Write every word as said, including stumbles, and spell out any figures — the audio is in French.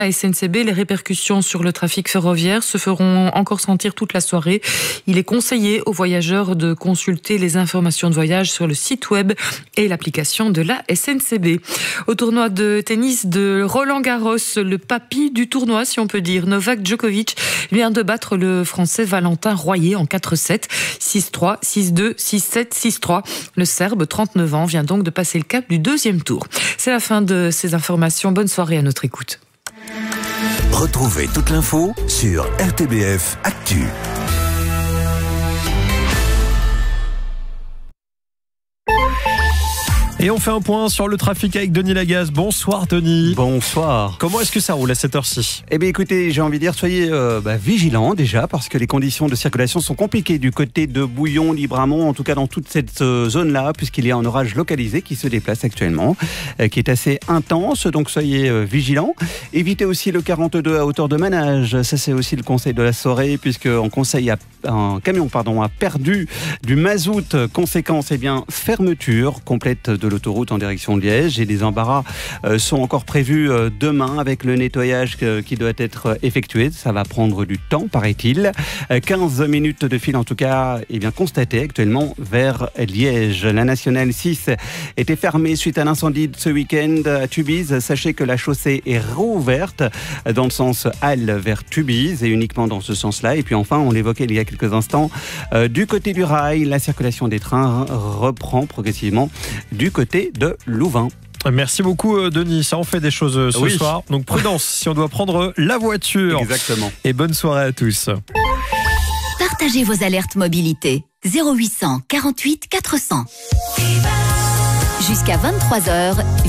La S N C B, les répercussions sur le trafic ferroviaire se feront encore sentir toute la soirée. Il est conseillé aux voyageurs de consulter les informations de voyage sur le site web et l'application de la S N C B. Au tournoi de tennis de Roland-Garros, le papy du tournoi, si on peut dire, Novak Djokovic vient de battre le Français Valentin Royer en quatre sept, six trois, six deux, six sept, six trois. Le Serbe, trente-neuf ans, vient donc de passer le cap du deuxième tour. C'est la fin de ces informations. Bonne soirée à notre écoute. Retrouvez toute l'info sur R T B F Actu. Et on fait un point sur le trafic avec Denis Lagasse. Bonsoir Denis. Bonsoir. Comment est-ce que ça roule à cette heure-ci ? Eh bien écoutez, j'ai envie de dire, soyez euh, bah, vigilants déjà, parce que les conditions de circulation sont compliquées du côté de Bouillon, Libramont, en tout cas dans toute cette euh, zone-là, puisqu'il y a un orage localisé qui se déplace actuellement, euh, qui est assez intense, donc soyez euh, vigilants. Évitez aussi le quarante-deux à hauteur de Manage, ça c'est aussi le conseil de la soirée, puisque en conseil a, un camion pardon, a perdu du mazout, conséquence, eh bien fermeture complète de l'autoroute en direction de Liège, et les embarras euh, sont encore prévus euh, demain avec le nettoyage que, qui doit être effectué. Ça va prendre du temps, paraît-il. Euh, quinze minutes de file en tout cas, eh bien constaté actuellement vers Liège. La nationale six était fermée suite à l'incendie de ce week-end à Tubize. Sachez que la chaussée est rouverte dans le sens Halle vers Tubize et uniquement dans ce sens-là. Et puis enfin, on l'évoquait il y a quelques instants, euh, du côté du rail, la circulation des trains reprend progressivement du côté côté de Louvain. Merci beaucoup Denis, ça en fait des choses ce oui. soir. Donc prudence si on doit prendre la voiture. Exactement. Et bonne soirée à tous. Partagez vos alertes mobilité. zéro huit cent quarante-huit quatre cents. Jusqu'à vingt-trois heures.